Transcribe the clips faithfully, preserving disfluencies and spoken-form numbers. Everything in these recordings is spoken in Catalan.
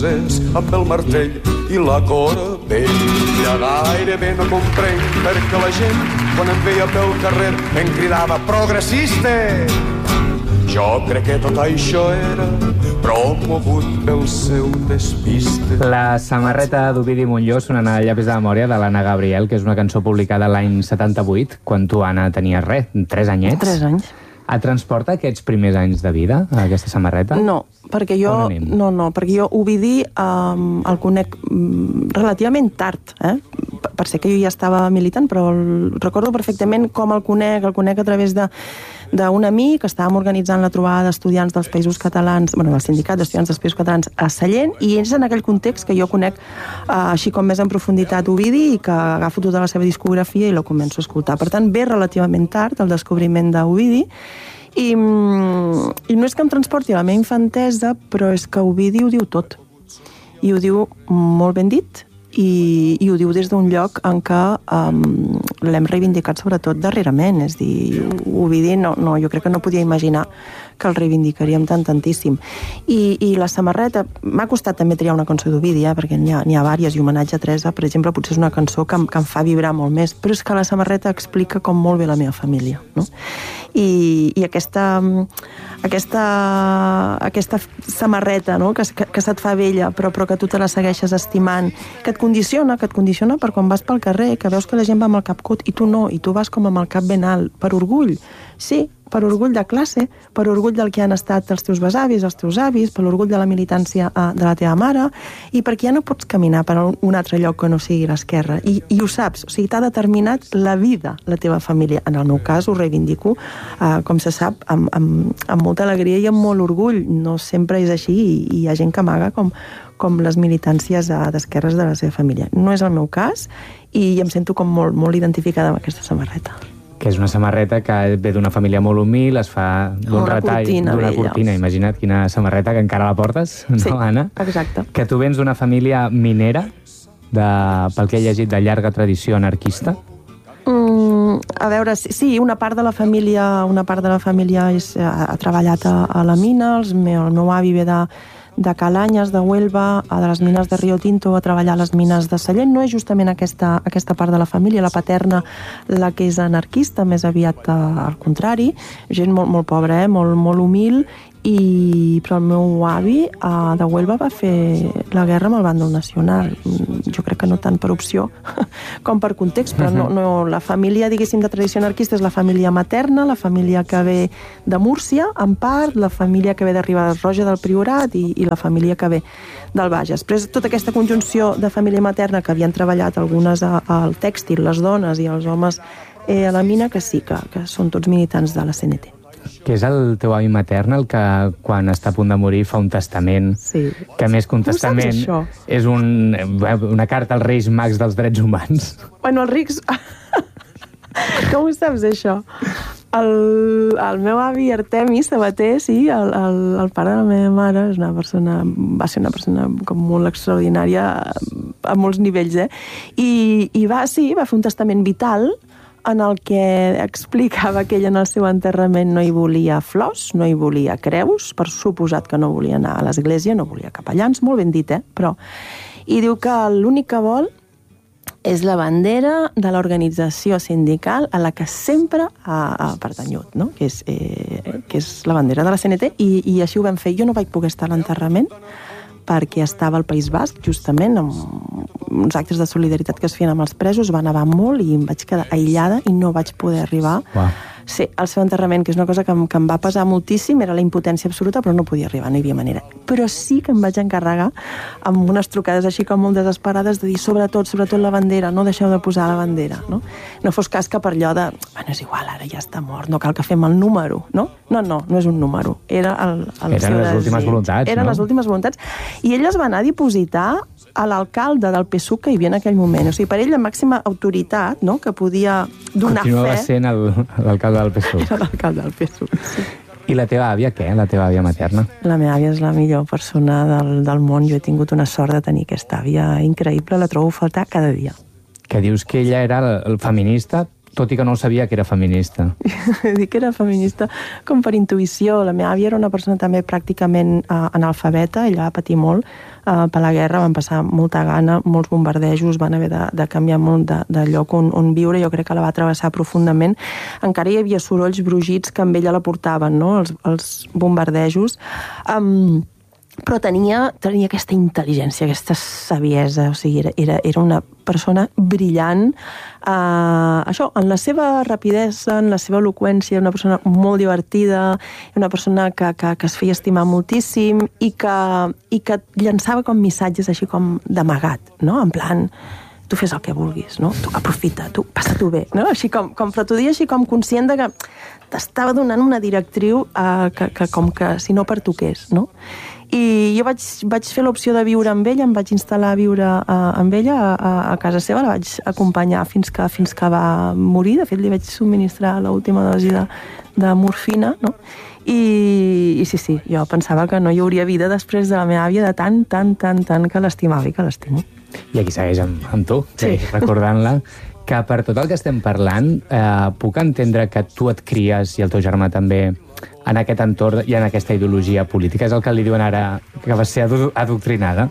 amb el martell i la corbella. Gairebé no comprenc perquè la gent, quan em veia pel carrer, em cridava progressista. Jo crec que tot això era promogut pel seu despiste. La samarreta d'Ovidi Montllor sonant a llapis de memòria de l'Anna Gabriel, que és una cançó publicada l'any setanta-vuit, quan tu, Anna, tenies res, tres anyets. Tres anys. Et transporta aquests primers anys de vida, aquesta samarreta? No, perquè jo, no, no, perquè jo Ovidi um, el conec um, relativament tard, eh? Per ser que jo ja estava militant, però el, recordo perfectament com el conec, el conec a través de d'un amic que estàvem organitzant la trobada d'estudiants dels països catalans, bueno, del sindicat d'estudiants dels països catalans a Sallent, i és en aquell context que jo conec uh, així com més en profunditat Ovidi i que agafo tota la seva discografia i la començo a escoltar. Per tant, ve relativament tard el descobriment d'Ovidi, i, i no és que em transporti a la meva infantesa, però és que Ovidi ho diu tot. I ho diu molt ben dit, i, i ho diu des d'un lloc en què um, l'hem reivindicat sobretot darrerament. És dir, Ovidi no, no, jo crec que no podia imaginar que el reivindicaríem tant tantíssim. I, i la samarreta, m'ha costat també triar una cançó d'Ovidi, eh, perquè n'hi ha, n'hi ha vàries, i Homenatge a Teresa, per exemple, potser és una cançó que, que em fa vibrar molt més, però és que la samarreta explica com molt bé la meva família, no? I, i aquesta, aquesta, aquesta samarreta, no? que, que, que se't fa vella, però, però que tu te la segueixes estimant, que et condiciona, que et condiciona per quan vas pel carrer, que veus que la gent va amb el cap curt i tu no, i tu vas com amb el cap ben alt, per orgull, sí, per orgull de classe, per orgull del que han estat els teus besavis, els teus avis, per l'orgull de la militància de la teva mare, i perquè ja no pots caminar per un altre lloc que no sigui l'esquerra. I, i ho saps, o sigui, t'ha determinat la vida, la teva família. En el meu cas ho reivindico, eh, com se sap, amb, amb, amb molta alegria i amb molt orgull. No sempre és així, i, i hi ha gent que amaga com, com les militàncies d'esquerres de la seva família. No és el meu cas, i em sento com molt, molt identificada amb aquesta samarreta. Que és una samarreta que ve d'una família molt humil, es fa d'un retall, d'una cortina. Imagina't quina samarreta, que encara la portes, no, sí, Anna? Exacte. Que tu vens d'una família minera, de, pel que he llegit, de llarga tradició anarquista. Mm, a veure, sí, una part de la família, una part de la família és, ha, ha treballat a, a la mina, els meu, el meu avi ve de de Calanyes, de Huelva, de les mines de Rio Tinto, a treballar a les mines de Sallent. No és justament aquesta, aquesta part de la família, la paterna, la que és anarquista, més aviat al contrari, gent molt, molt pobra, eh? molt, molt humil, i, però el meu avi uh, de Huelva va fer la guerra amb el bàndol nacional. Jo crec que no tant per opció com per context, però no, no, la família, diguéssim, de tradició anarquista és la família materna, la família que ve de Múrcia, en part, la família que ve de Riba-roja del Priorat i, i la família que ve del Bages. Però és tota aquesta conjunció de família materna que havien treballat algunes a, al tèxtil, les dones i els homes eh, a la mina, que sí, que, que són tots militants de la C N T. Que és el teu avi matern el que, quan està a punt de morir, fa un testament, sí. que més que un testament és un, una carta als Reis Mags dels drets humans. Bueno, els rics... Com ho saps, això? El, el meu avi Artemi Sabater, sí, el, el, el pare de la meva mare, és una persona, va ser una persona com molt extraordinària a molts nivells, eh? I, i va, sí, va fer un testament vital en el que explicava que ell en el seu enterrament no hi volia flors, no hi volia creus, per suposat que no volia anar a l'església, no volia capellans, molt ben dit, eh? Però... I diu que l'únic que vol és la bandera de l'organització sindical a la que sempre ha, ha pertanyut, no? Que és, eh, que és la bandera de la C N T, i, i així ho vam fer. Jo no vaig poder estar a l'enterrament, perquè estava al País Basc, justament, amb uns actes de solidaritat que es feien amb els presos, va nevar molt i em vaig quedar aïllada i no vaig poder arribar wow. sí, al seu enterrament, que és una cosa que em, que em va pesar moltíssim, era la impotència absoluta, però no podia arribar, no hi havia manera. Però sí que em vaig encarregar amb unes trucades així com molt desesperades de dir, sobretot, sobretot la bandera, no deixeu de posar la bandera, no? No fos cas que per allò de, bueno, és igual, ara ja està mort, no cal que fem el número, no? No, no, no és un número, era el, el Eren les últimes voluntats, Eren no? les últimes voluntats, i ell es va anar a dipositar a l'alcalde del P S U que hi havia en aquell moment. O sigui, per ell la màxima autoritat, no?, que podia donar Continuava fe... sent l'alcalde del P S U. Era l'alcalde del P S U, sí. I la teva àvia, què? La teva àvia materna? La meva àvia és la millor persona del, del món. Jo he tingut una sort de tenir aquesta àvia increïble. La trobo a faltar cada dia. Que dius que ella era el, el feminista tot i que no sabia que era feminista. Dic que era feminista com per intuïció. La meva àvia era una persona també pràcticament uh, analfabeta, ella va patir molt uh, per la guerra, van passar molta gana, molts bombardejos, van haver de, de canviar molt de, de lloc on, on viure, jo crec que la va travessar profundament. Encara hi havia sorolls brugits que amb ella la portaven, no?, els, els bombardejos. Um, però tenia, tenia aquesta intel·ligència, aquesta saviesa, o sigui, era, era, era una persona brillant, uh, això, en la seva rapidesa, en la seva eloqüència, una persona molt divertida, una persona que, que, que es feia estimar moltíssim i que, i que llançava com missatges així com d'amagat, no?, en plan, tu fes el que vulguis, no?, tu aprofita, tu passa-t'ho bé, no?, així com, com però t'ho dia així com conscient de que t'estava donant una directriu uh, que, que com que si no pertoqués, no?, i jo vaig, vaig fer l'opció de viure amb ella, em vaig instal·lar a viure uh, amb ella a, a casa seva, la vaig acompanyar fins que, fins que va morir. De fet, li vaig subministrar l'última dosi de, de morfina, no? I, i sí, sí, jo pensava que no hi hauria vida després de la meva àvia, de tant, tant, tant, tant que l'estimava i que l'estimo. I aquí segueix amb, amb tu, sí. Recordant-la, que per tot el que estem parlant, eh, puc entendre que tu et cries i el teu germà també en aquest entorn i en aquesta ideologia política. És el que li diuen ara que va ser adoctrinada?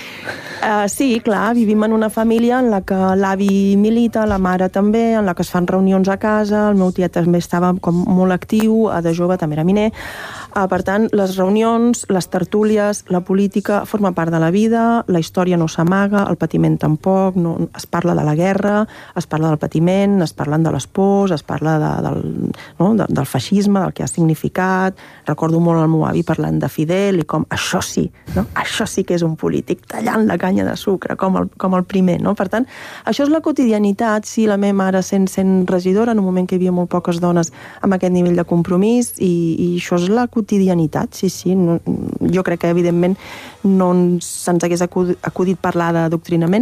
Uh, sí, clar, vivim en una família en la que l'avi milita, la mare també, en la que es fan reunions a casa, el meu tiet també estava com molt actiu, de jove també era miner. Uh, per tant, les reunions, les tertúlies, la política forma part de la vida, la història no s'amaga, el patiment tampoc, no, es parla de la guerra, es parla del patiment, es parlen de les pors, es parla de, del, no, de, del feixisme, del que ha significat. Recordo molt el meu avi parlant de Fidel i com això sí, no? Això sí que és un polític, tallant la canya de sucre, com el, com el primer, no? Per tant, això és la quotidianitat. Sí, la meva mare sent, sent regidora, en un moment que hi havia molt poques dones amb aquest nivell de compromís, i, i això és la quotidianitat, sí, sí. No, jo crec que, evidentment, no se'ns hagués acudit, acudit parlar d'adoctrinament,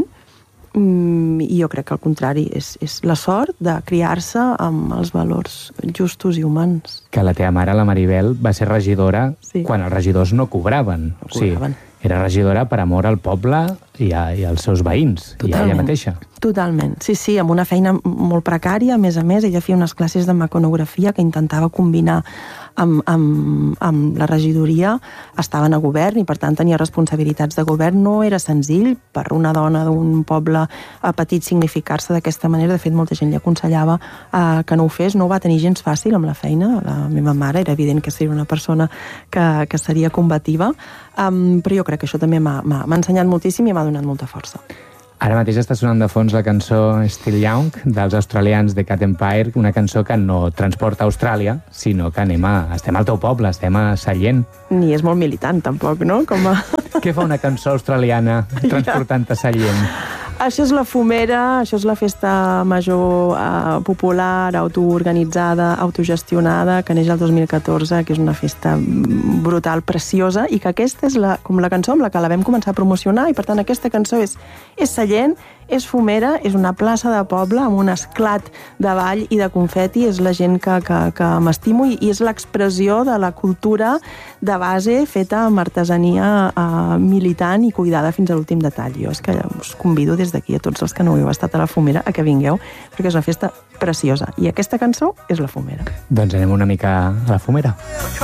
i jo crec que, al contrari, és, és la sort de criar-se amb els valors justos i humans. Que la teva mare, la Maribel, va ser regidora sí. quan els regidors no cobraven. No cobraven. Sí. Era regidora per amor al poble i, a, i als seus veïns, totalment, i a ella mateixa. Totalment, sí, sí, amb una feina molt precària. A més a més, ella feia unes classes de mecanografia que intentava combinar amb, amb, amb la regidoria. Estaven a govern i, per tant, tenia responsabilitats de govern. No era senzill per una dona d'un poble petit significar-se d'aquesta manera. De fet, molta gent li aconsellava eh, que no ho fes. No ho va tenir gens fàcil amb la feina. La meva mare era evident que seria una persona que, que seria combativa, um, però jo crec que això també m'ha ensenyat moltíssim i m'ha donat molta força. Ara mateix està sonant de fons la cançó Still Young dels australians de Cat Empire, una cançó que no transporta a Austràlia, sinó que anem a, estem al teu poble, estem a Sallent. Ni és molt militant, tampoc, no? Com a... Què fa una cançó australiana transportant a Sallent? Això és la Fumera, això és la festa major eh, popular, autoorganitzada, autogestionada, que neix el dos mil catorze, que és una festa brutal, preciosa, i que aquesta és la, com la cançó amb la que la vam començar a promocionar, i per tant aquesta cançó és, és Sallent, és Fumera, és una plaça de poble amb un esclat de ball i de confeti, és la gent que, que, que m'estimo, i, i és l'expressió de la cultura de base feta amb artesania eh, militant i cuidada fins a l'últim detall. Jo és que us convido des d'aquí a tots els que no heu estat a la Fumera a que vingueu, perquè és una festa preciosa, i aquesta cançó és la Fumera. Doncs anem una mica a la Fumera.